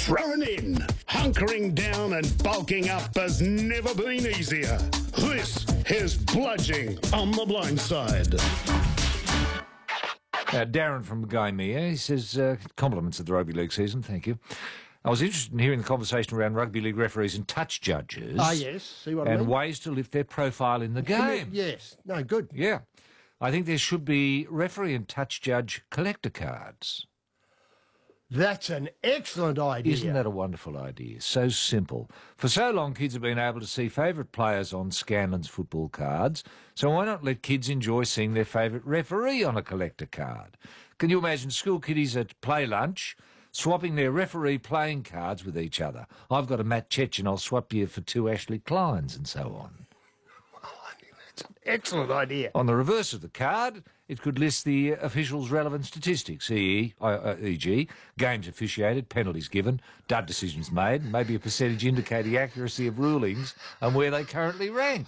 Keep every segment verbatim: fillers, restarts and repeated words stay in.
Thrown in, hunkering down and bulking up has never been easier. This is Bludging on the Blind Side. Uh, Darren from Gymea, he says, uh, compliments of the rugby league season, thank you. I was interested in hearing the conversation around rugby league referees and touch judges. Ah, yes, see what I and mean? ways to lift their profile in the game. Yes, no, good. Yeah. I think there should be referee and touch judge collector cards. That's an excellent idea. Isn't that a wonderful idea? So simple. For so long, kids have been able to see favourite players on Scanlon's football cards, so why not let kids enjoy seeing their favourite referee on a collector card? Can you imagine school kiddies at play lunch swapping their referee playing cards with each other? I've got a Matt Chechen, I'll swap you for two Ashley Kleins, and so on. That's an excellent idea. On the reverse of the card, it could list the official's relevant statistics, for example, games officiated, penalties given, dud decisions made, maybe a percentage indicating accuracy of rulings and where they currently rank.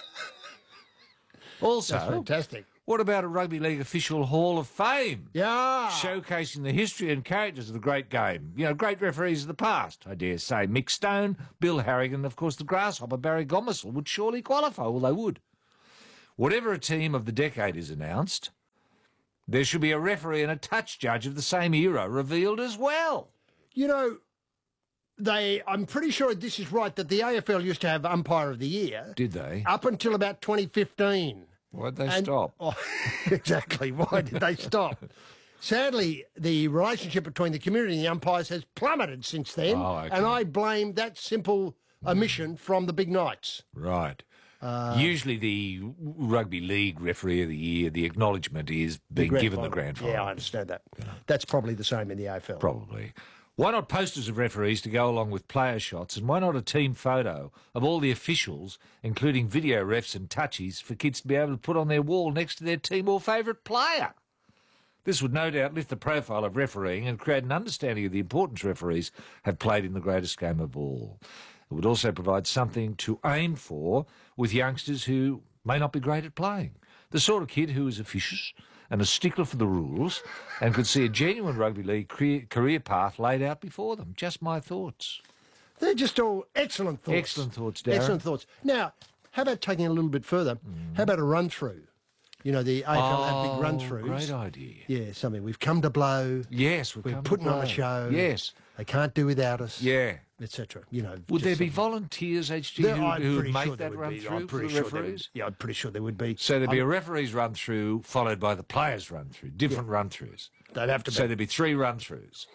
Also, That's fantastic. What about a Rugby League official Hall of Fame? Yeah. Showcasing the history and characters of the great game. You know, great referees of the past, I dare say. Mick Stone, Bill Harrigan, and of course the Grasshopper, Barry Gomersall, would surely qualify, well, they would. Whatever a team of the decade is announced, there should be a referee and a touch judge of the same era revealed as well. You know, they. I'm pretty sure this is right, that the A F L used to have Umpire of the Year. Did they? Up until about twenty fifteen. Why'd they And- stop? Oh, exactly. Why did they stop? Sadly, the relationship between the community and the umpires has plummeted since then, Oh, okay. and I blame that simple omission from the big nights. Right. Uh, Usually the Rugby League Referee of the Year, the acknowledgement is being grand given the final. grand final. Yeah, I understand that. That's probably the same in the A F L. Probably. Why not posters of referees to go along with player shots, and why not a team photo of all the officials, including video refs and touchies, for kids to be able to put on their wall next to their team or favourite player? This would no doubt lift the profile of refereeing and create an understanding of the importance referees have played in the greatest game of all. It would also provide something to aim for with youngsters who may not be great at playing. The sort of kid who is officious and a stickler for the rules and could see a genuine rugby league career, career path laid out before them. Just my thoughts. They're just all excellent thoughts. Excellent thoughts, Darren. Excellent thoughts. Now, how about taking it a little bit further? Mm. How about a run-through? You know, the A F L have Oh, big run-throughs. great idea. Yeah, something. We've come to blow. Yes, we've We're come to putting on play. a show. Yes. They can't do without us. Yeah. et cetera. You know, Would just there be something. volunteers, H G, There- who, I'm who would pretty make sure there that would run be. through I'm for pretty the sure there would- referees? Yeah, I'm pretty sure there would be. So there'd be I'm- a referee's run through followed by the players' run through, different run throughs. They'd have to be. So there'd be three run throughs.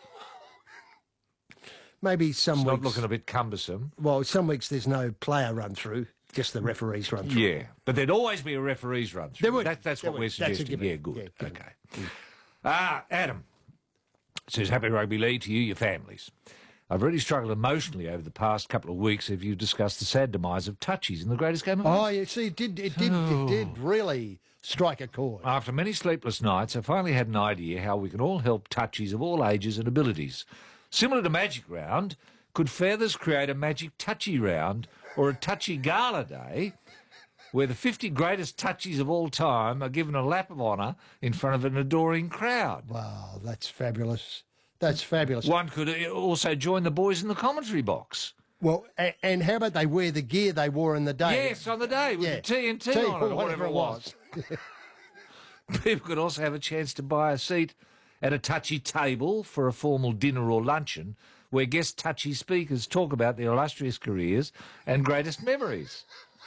Maybe some It's weeks. not looking a bit cumbersome. Well, some weeks there's no player run through, just the referees run through. Yeah, but there'd always be a referee's run through. There would. That, that's There what would. we're That's a suggesting. given. Yeah, good. Yeah, given. Okay. Ah, Adam says, happy rugby league to you, your families. I've really struggled emotionally over the past couple of weeks as you've discussed the sad demise of touchies in the greatest game of all. Oh, you see, it did. It did. It did really strike a chord. After many sleepless nights, I finally had an idea how we can all help touchies of all ages and abilities. Similar to Magic Round, could Feathers create a Magic Touchy Round or a Touchy Gala Day where the fifty greatest touchies of all time are given a lap of honour in front of an adoring crowd? Wow, that's fabulous. That's fabulous. One could also join the boys in the commentary box. Well, and, and how about they wear the gear they wore in the day? Yes, on the day with Yeah. the T N T T on it, or or whatever it was. People could also have a chance to buy a seat at a touchy table for a formal dinner or luncheon where guest touchy speakers talk about their illustrious careers and greatest memories.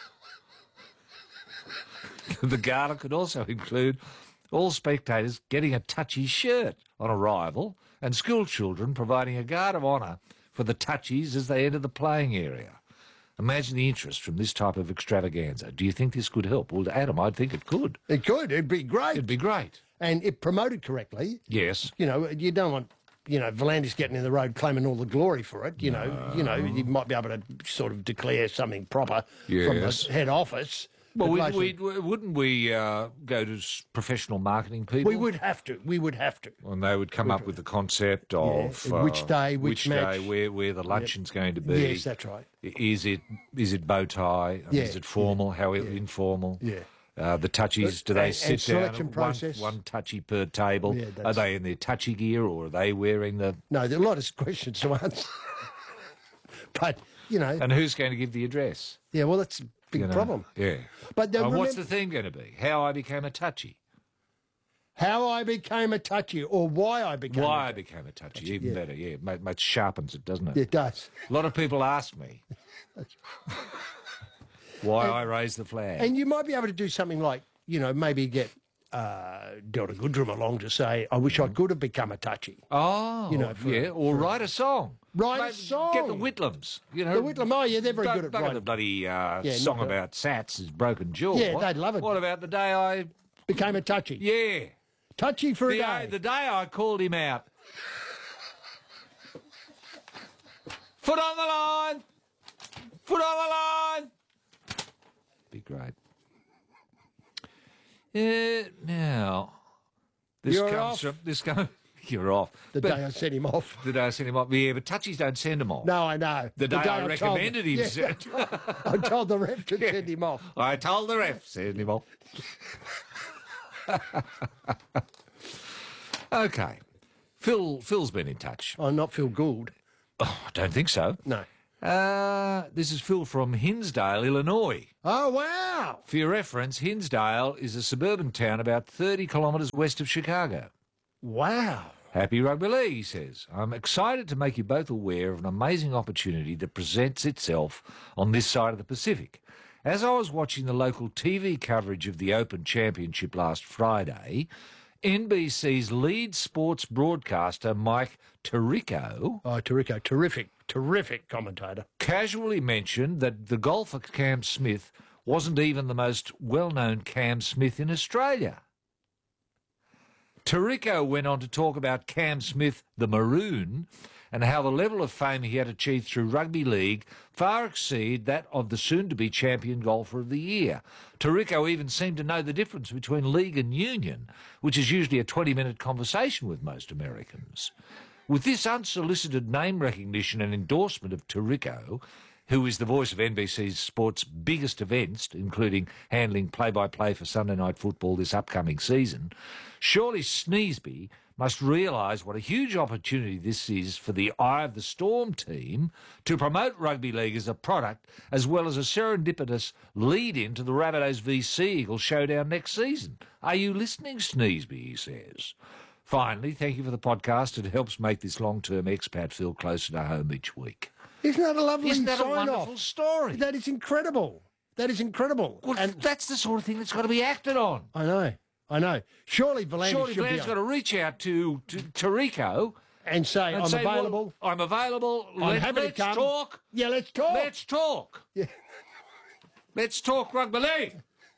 The gala could also include all spectators getting a touchy shirt on arrival and school children providing a guard of honour for the touchies as they enter the playing area. Imagine the interest from this type of extravaganza. Do you think this could help? Well, Adam, I think it could. It could. It'd be great. It'd be great. And if promoted correctly, Yes. you know, you don't want, you know, Volandis getting in the road claiming all the glory for it. You know, you know, you might be able to sort of declare something proper from Yes. the head office. Well, But we, mostly- we, wouldn't we uh, go to s- professional marketing people? we would have to. We would have to. And they would come up with the concept of Yeah, which day, which match. day, where where the luncheon's going to be. Yes, that's right. Is it is it bow tie? Yeah, Is it formal? How informal? Yeah. Uh, the touchies, do they and- sit and down selection one, process. one touchy per table? Yeah, Are that's- they in their touchy gear or are they wearing the... No, there are a lot of questions to answer. But, you know, And who's going to give the address? yeah, well, that's a big You know? problem. Yeah. But then And what's remem- the theme going to be? How I became a touchy. How I became a touchy, or why I became Why I a became a touchy, even yeah. better, yeah. Much, much sharpens it, doesn't it? It does. A lot of people ask me why I raised the flag. And you might be able to do something like, you know, maybe get uh, Delta Goodrum along to say, I wish I could have become a touchy. Oh, You know, for- yeah, or write a song. Write a Maybe song. Get the Whitlams. You know, The Whitlam, oh, yeah, they're very Bug- good at bugger writing. the bloody uh, Yeah, song not the- about Sats' broken jaw. Yeah, they'd love it. What about the day I... Became a touchy. Yeah. Touchy for a The, day. the day I called him out. Foot on the line. Foot on the line. Be great. Uh, now, this You're comes off. from... This comes... You're off. The But- day I sent him off. The day I sent him off. Yeah, but touchies don't send him off. No, I know. The day I told recommended him Yeah, sent- I told- I told the ref to send him off. I told the ref, send him off. Okay. Phil, Phil's been in touch. Oh, not Phil Gould. Oh, I don't think so. No. Uh, this is Phil from Hinsdale, Illinois. Oh, wow. For your reference, Hinsdale is a suburban town about thirty kilometres west of Chicago. Wow. Happy Rugby League, he says. I'm excited to make you both aware of an amazing opportunity that presents itself on this side of the Pacific. As I was watching the local T V coverage of the Open Championship last Friday, N B C's lead sports broadcaster, Mike Tirico, Oh, Tirico, terrific, terrific commentator. casually mentioned that the golfer Cam Smith wasn't even the most well-known Cam Smith in Australia. Tirico went on to talk about Cam Smith, the Maroon, and how the level of fame he had achieved through rugby league far exceed that of the soon-to-be champion golfer of the year. Tirico even seemed to know the difference between league and union, which is usually a twenty-minute conversation with most Americans. With this unsolicited name recognition and endorsement of Tirico, who is the voice of N B C's sport's biggest events, including handling play-by-play for Sunday Night Football this upcoming season, surely Sneesby must realise what a huge opportunity this is for the Eye of the Storm team to promote rugby league as a product, as well as a serendipitous lead-in to the Rabbitohs v Sea Eagles showdown next season. Are you listening, Sneesby, he says. Finally, thank you for the podcast. It helps make this long-term expat feel closer to home each week. Isn't that a lovely Isn't that a sign wonderful off? story? That is incredible. That is incredible. Well, and that's the sort of thing that's got to be acted on. I know, I know. Surely Volandis Surely should Glenn's be got to reach out to, to Tirico and say, and I'm say, well, available. I'm available. I'm Let, happy to let's come. talk. Yeah, let's talk. Let's talk. Yeah. Let's talk rugby league.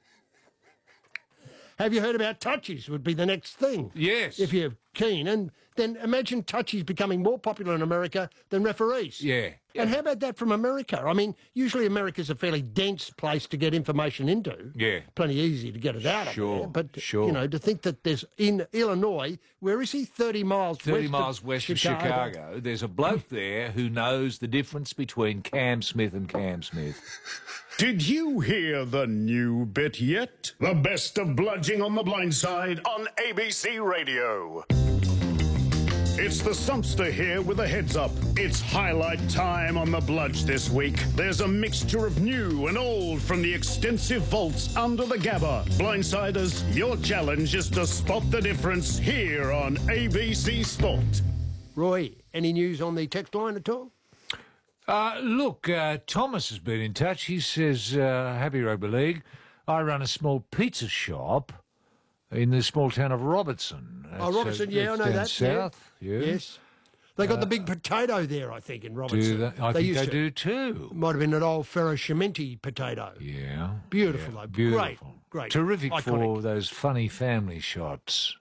Have you heard about touchies would be the next thing. Yes. If you're keen. And then imagine touchies becoming more popular in America than referees. Yeah. And how about that from America? I mean, usually America's a fairly dense place to get information into. Yeah. Plenty easy to get it out Sure, of there. But, sure. you know, to think that there's, in Illinois, where is he? thirty miles thirty west miles of west Chicago. of Chicago, there's a bloke there who knows the difference between Cam Smith and Cam Smith. Did you hear the new bit yet? The best of bludging on the blind side on A B C Radio. It's the Stumpster here with a heads up. It's highlight time on the bludge this week. There's a mixture of new and old from the extensive vaults under the Gabba. Blindsiders, your challenge is to spot the difference here on A B C Sport. Roy, any news on the text line at all? Uh, look, uh, Thomas has been in touch. He says, uh, happy rugby league. I run a small pizza shop in the small town of Robertson. Oh, That's, Robertson, uh, yeah, I that's know down that. south. Yeah. Yeah. Yes. They got the big potato there, I think, in Robertson. Do they? I think used they to- do too. Might have been an old Ferro Cementi potato. Yeah. Beautiful, yeah, though. Beautiful. Great, great. Terrific for Iconic. those funny family shots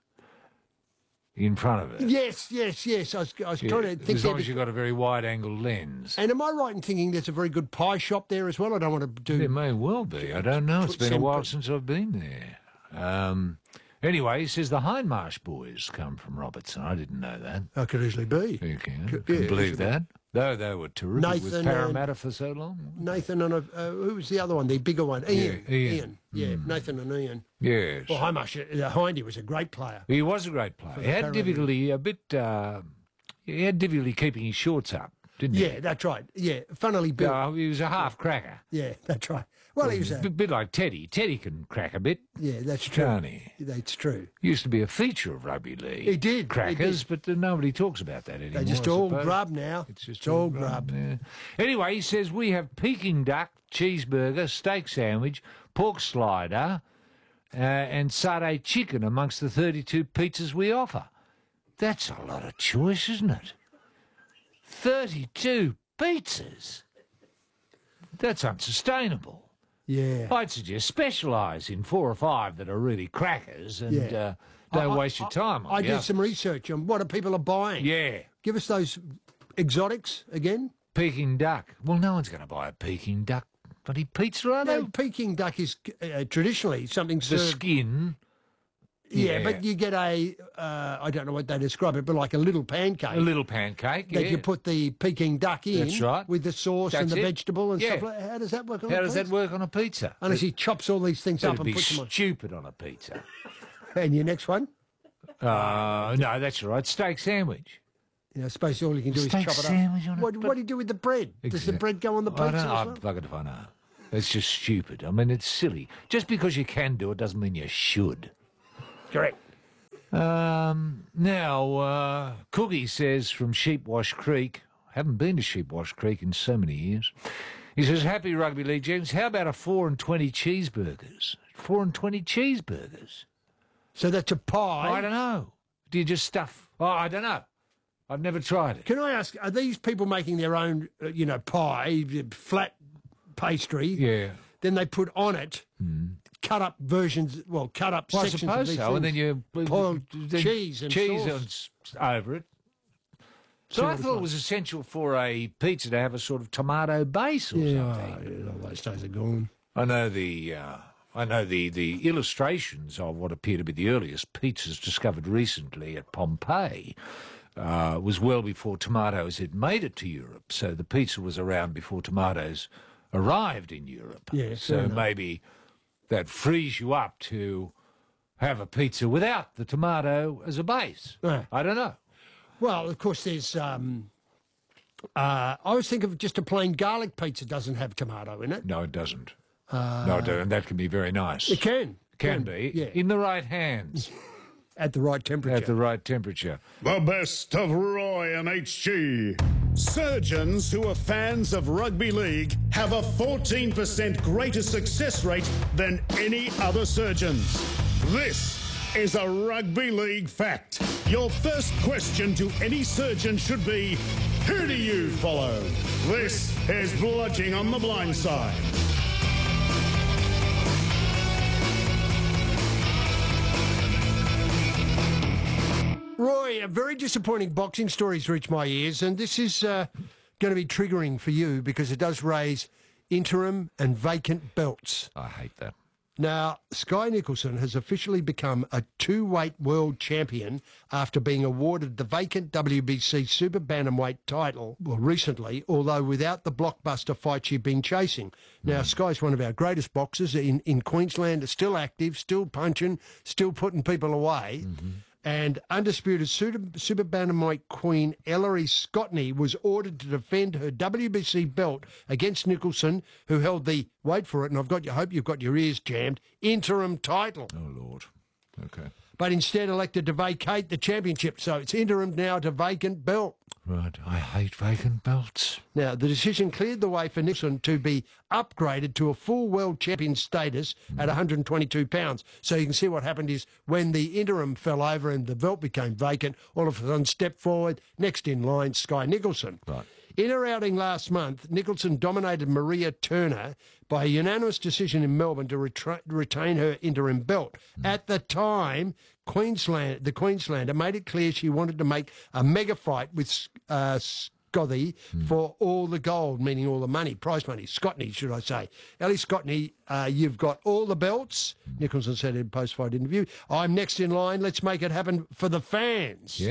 in front of it. Yes, yes, yes. I was, I was Yeah, trying to think. as there long as was- you've got a very wide-angle lens. And am I right in thinking there's a very good pie shop there as well? I don't want to do. There may well be. I don't know. It's Put been a some- while since I've been there. Um, anyway, he says the Hindmarsh boys come from Robertson. I didn't know that. Oh, could easily be. You can, Could- can yeah, believe easily. that. No, they were terrific Nathan with Parramatta for so long. Nathan and, a, uh, who was the other one, the bigger one? Ian. Yeah, Ian. Ian. Yeah, mm. Nathan and Ian. Yes. Well, Hamish, uh, Hindy was a great player. He was a great player. He had Parramatta. difficulty, a bit, uh, he had difficulty keeping his shorts up, didn't he? Yeah, that's right. Yeah, funnily built. Uh, he was a half cracker. Yeah, that's right. Well, he was a a bit like Teddy. Teddy can crack a bit. Yeah, that's true. Can't he? That's true. Used to be a feature of rugby league. He did. Crackers, he did. but uh, nobody talks about that anymore. They're just all grub now. It's just it's all grub. grub. Yeah. Anyway, he says we have Peking duck, cheeseburger, steak sandwich, pork slider, uh, and satay chicken amongst the thirty-two pizzas we offer. That's a lot of choice, isn't it? thirty-two pizzas. That's unsustainable. Yeah. I'd suggest specialise in four or five that are really crackers and Yeah. uh, don't I, waste your time on I the did others. some research on what are people are buying. Yeah. Give us those exotics again. Peking duck. Well, no one's going to buy a Peking duck bloody pizza, are they? No, Peking duck is uh, traditionally something The served... skin. Yeah, yeah. but you get a, uh, I don't know what they describe it, but like a little pancake. A little pancake, that yeah. you put the Peking duck in. That's right. With the sauce That's and the it. vegetable and Yeah. stuff like that. How does that work on How a does pizza? that work on a pizza? Unless he chops all these things up That'd and be puts them on. stupid on a pizza. And your next one? Uh, no, that's all right. Steak sandwich. You know, I suppose all you can do Steak is chop it sandwich up. on a what, pizza. what do you do with the bread? Does the Exactly. bread go on the I pizza don't as know. well? I'm buggered if I know. It's just stupid. I mean, it's silly. Just because you can do it doesn't mean you should. Correct. Um, now, uh, Cookie says from Sheepwash Creek, haven't been to Sheepwash Creek in so many years. He says, happy rugby league, James. How about a four and twenty cheeseburgers? Four and twenty cheeseburgers? So that's a pie. I don't know. Do you just stuff? Oh, I don't know. I've never tried it. Can I ask, are these people making their own, uh, you know, pie, flat pastry? Yeah. Then they put on it Hmm. cut up versions, well, cut up Well, I sections of suppose these so. things. And then you Boiled then cheese and cheese sauce. on, over it. So I thought it was essential for a pizza to have a sort of tomato base or Yeah, something. oh, all those days are gone. I know the uh, I know the, the illustrations of what appear to be the earliest pizzas discovered recently at Pompeii uh, was well before tomatoes had made it to Europe. So the pizza was around before tomatoes arrived in Europe. Yeah, fair so enough. maybe that frees you up to have a pizza without the tomato as a base. Yeah. I don't know. Well, of course, there's. Um, uh, I was thinking of just a plain garlic pizza doesn't have tomato in it. No, it doesn't. no, it doesn't. That can be very nice. It can. Can be. Yeah. In the right hands. At the right temperature. At the right temperature. The best of Roy and H G. Surgeons who are fans of rugby league have a fourteen percent greater success rate than any other surgeons. This is a rugby league fact. Your first question to any surgeon should be, who do you follow? This is Bludging on the Blind Side. Roy, a very disappointing boxing story's reached my ears, and this is uh, going to be triggering for you because it does raise interim and vacant belts. I hate that. Now, Sky Nicholson has officially become a two-weight world champion after being awarded the vacant W B C Super Bantamweight title, well, recently, although without the blockbuster fight she'd been chasing. Now, Sky's one of our greatest boxers in, in Queensland, still active, still punching, still putting people away. Mm-hmm. And undisputed Super, Super Bantamweight queen Ellery Scottney was ordered to defend her W B C belt against Nicholson, who held the, wait for it, and I've got you, hope you've got your ears jammed, interim title. Oh, Lord. Okay. But instead elected to vacate the championship. So it's interim now to vacant belt. Right. I hate vacant belts. Now, the decision cleared the way for Nicholson to be upgraded to a full world champion status at one hundred twenty-two pounds. So you can see what happened is when the interim fell over and the belt became vacant, all of a sudden stepped forward, next in line, Sky Nicholson. Right. In her outing last month, Nicholson dominated Maria Turner by a unanimous decision in Melbourne to retra- retain her interim belt. Mm. At the time, Queensland, the Queenslander made it clear she wanted to make a mega fight with uh, Scotty mm. for all the gold, meaning all the money, prize money. Scottney, should I say. Ellie Scottney, uh, you've got all the belts, mm. Nicholson said in a post-fight interview. I'm next in line. Let's make it happen for the fans. Yeah.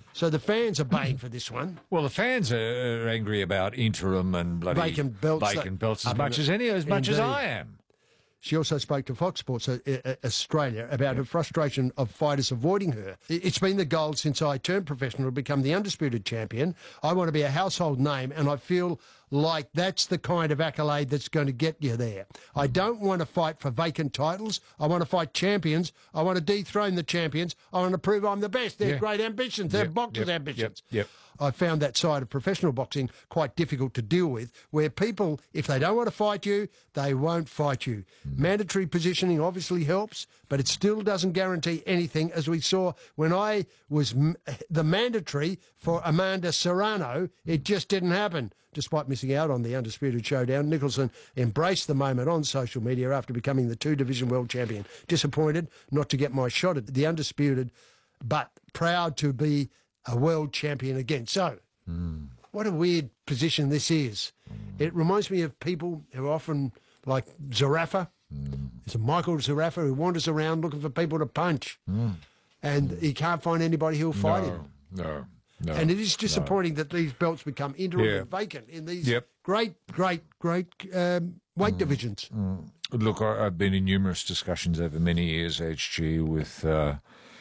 So the fans are baying for this one. Well, the fans are angry about interim and bloody Vacant belts. vacant belts as Up much in- as any, as much as Indeed. I am. She also spoke to Fox Sports uh, uh, Australia about her frustration of fighters avoiding her. "I- It's been the goal since I turned professional to become the undisputed champion. I want to be a household name, and I feel like that's the kind of accolade that's going to get you there. I don't want to fight for vacant titles. I want to fight champions. I want to dethrone the champions. I want to prove I'm the best. They're Yeah. great ambitions. They're Yep, boxers' yep, ambitions." Yep, yep. I found that side of professional boxing quite difficult to deal with, where people, if they don't want to fight you, they won't fight you. Mandatory positioning obviously helps, but it still doesn't guarantee anything, as we saw when I was m- the mandatory for Amanda Serrano. It just didn't happen. Despite missing out on the Undisputed Showdown, Nicholson embraced the moment on social media after becoming the two-division world champion. Disappointed not to get my shot at the Undisputed, but proud to be a world champion again. So, Mm. what a weird position this is. Mm. It reminds me of people who are often, like Zarafa. Mm. There's a Michael Zarafa who wanders around looking for people to punch. Mm. And he can't find anybody who'll fight him. No, no. And it is disappointing that these belts become interim Yeah. and vacant in these Yep. great, great, great um, weight divisions. Look, I, I've been in numerous discussions over many years, H G, with uh,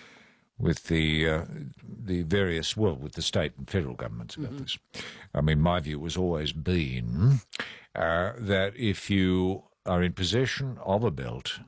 with the uh, the various, well, with the state and federal governments about this. I mean, my view has always been uh, that if you are in possession of a belt,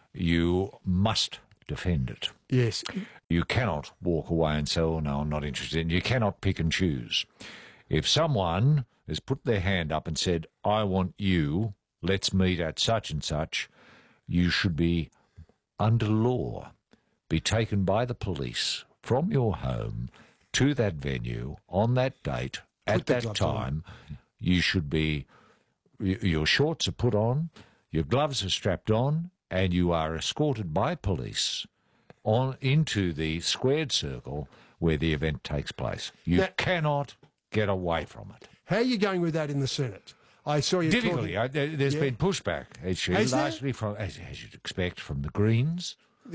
you must defend it. Yes. You cannot walk away and say, "Oh no, I'm not interested." And you cannot pick and choose. If someone has put their hand up and said, "I want you, let's meet at such and such," you should be, under law, be taken by the police from your home to that venue on that date at the that gloves on. time. You should be, y- your shorts are put on, your gloves are strapped on, and you are escorted by police on into the squared circle where the event takes place. You Now- cannot get away from it. How are you going with that in the Senate? I saw you Difficulty. talking... I, there- there's Yeah. been pushback, actually, Has there? largely from, as, as you'd expect, from the Greens.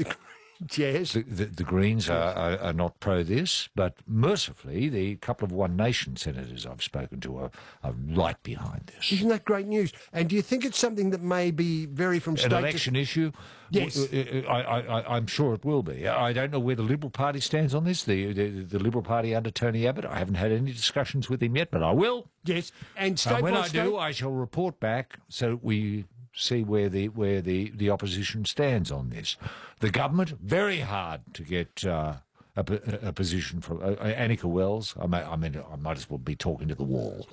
Yes. The, the, the Greens are, are, are not pro this, but mercifully, the couple of One Nation senators I've spoken to are, are right behind this. Isn't that great news? And do you think it's something that may be vary from state An to... election issue? Yes. W- I, I, I, I'm sure it will be. I don't know where the Liberal Party stands on this, the, the, the Liberal Party under Tony Abbott. I haven't had any discussions with him yet, but I will. Yes. And state And when by I state... do, I shall report back so we see where the where the, the opposition stands on this. The government, very hard to get uh, a, po- a position from uh, Annika Wells. I, may, I mean, I might as well be talking to the wall.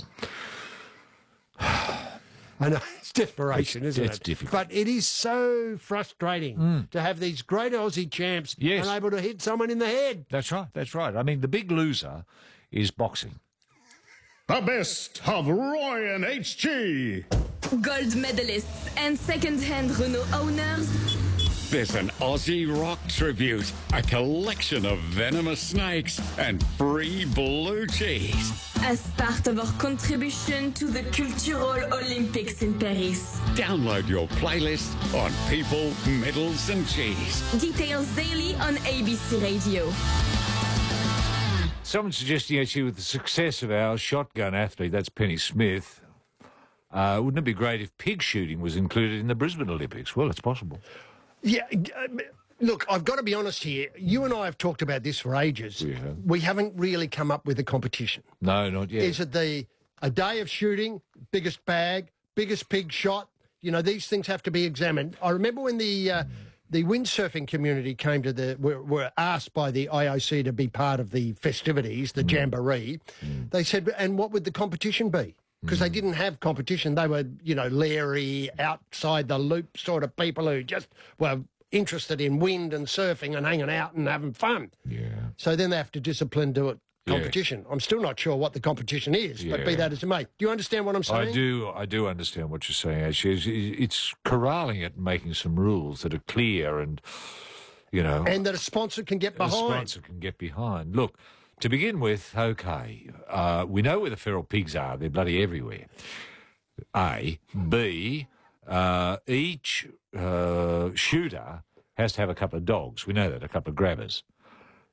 I know, it's desperation, It's- isn't it's it? difficult. But it is so frustrating to have these great Aussie champs Yes. unable to hit someone in the head. That's right. That's right. I mean, the big loser is boxing. The best of Roy and H G. Gold medalists and second-hand Renault owners. There's an Aussie rock tribute, a collection of venomous snakes, and free blue cheese. As part of our contribution to the Cultural Olympics in Paris. Download your playlist on people, medals, and cheese. Details daily on A B C Radio. Someone's suggesting actually with the success of our shotgun athlete, that's Penny Smith, uh, wouldn't it be great if pig shooting was included in the Brisbane Olympics? Well, it's possible. Yeah, uh, look, I've got to be honest here. You and I have talked about this for ages. We have. We haven't really come up with a competition. No, not yet. Is it the a day of shooting, biggest bag, biggest pig shot? You know, these things have to be examined. I remember when the uh, the windsurfing community came to the were, were asked by the I O C to be part of the festivities, the jamboree. They said, and what would the competition be? Because they didn't have competition. They were, you know, leery, outside the loop sort of people who just were interested in wind and surfing and hanging out and having fun. Yeah. So then they have to discipline to it. Yeah. Competition. I'm still not sure what the competition is, but be Yeah. that as it may. Do you understand what I'm saying? I do. I do understand what you're saying. Actually, it's, it's corralling it and making some rules that are clear and, you know, And that a sponsor can get the behind. sponsor can get behind. Look, to begin with, okay, uh, we know where the feral pigs are. They're bloody everywhere. A. B. Uh, each uh, shooter has to have a couple of dogs. We know that, a couple of grabbers.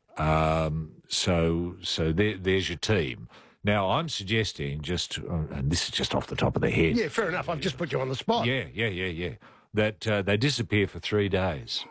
Um, so so there, there's your team. Now, I'm suggesting just, uh, and this is just off the top of the head. Yeah, fair enough. I've just put you on the spot. Yeah, yeah, yeah, yeah. That uh, they disappear for three days.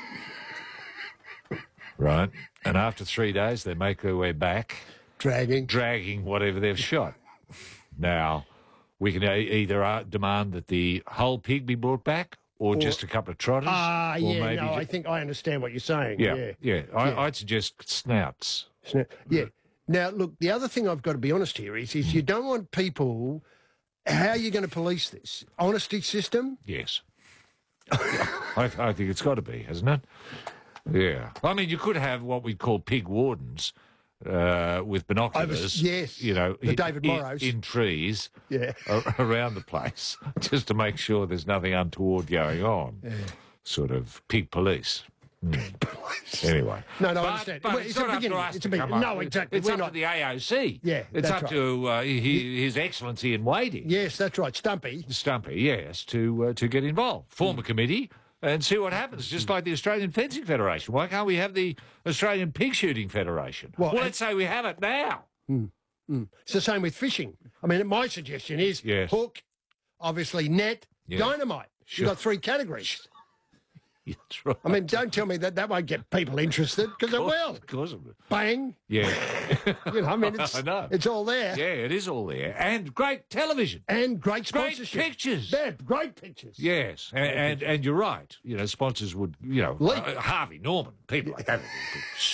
Right? And after three days, they make their way back. Dragging. Dragging whatever they've shot. Now, we can e- either uh, demand that the whole pig be brought back or, or just a couple of trotters. Ah, uh, yeah, maybe no, ju- I think I understand what you're saying. Yeah, Yeah, yeah. I, Yeah. I'd suggest snouts. Sna- Yeah. Now, look, the other thing I've got to be honest here is, is you don't want people... How are you going to police this? Honesty system? Yes. I, I think it's got to be, hasn't it? Yeah. I mean, you could have what we'd call pig wardens uh, with binoculars. Over- yes, You know, the in, David in- Morrows. in trees Yeah. a- around the place just to make sure there's nothing untoward going on. Yeah. Sort of pig police. Mm. Anyway. No, no, I But- understand. But Well, it's, it's not a up to beginning. us It's to a beginning. come up No, with- exactly. It's We're up not- to the A O C. Yeah, It's that's up right. to uh, he, His Excellency in waiting. Yes, that's right. Stumpy. Stumpy, yes, to uh, to get involved. Form a committee and see what happens, just like the Australian Fencing Federation. Why can't we have the Australian Pig Shooting Federation? Well, Well, and- let's say we have it now. It's the same with fishing. I mean, my suggestion is Yes. hook, obviously net, Yeah. dynamite. Sure. You've got three categories. That's right. I mean, don't tell me that that won't get people interested, because it Of course- will. Of course it will. Bang. Yeah. You know, I mean, it's, I know. it's all there. Yeah, it is all there. And great television. And great Great sponsorship. pictures. Yeah, great pictures. Yes, and, and and you're right. You know, sponsors would, you know, Leap. uh, Harvey Norman, people like that.